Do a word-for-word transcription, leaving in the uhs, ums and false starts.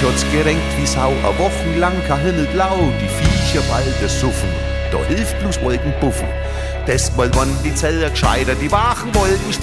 hat's gerenkt wie Sau, a wochenlang kein Himmel blau, die Viecher bald suffen, da hilft bloß Wolkenpuffen. Das mal wann die Zeller gescheiter, die Wachen wollten